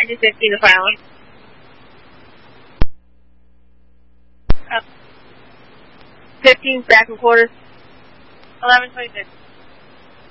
Engine 15 to Fire 1. 15 back and quarters. 1126.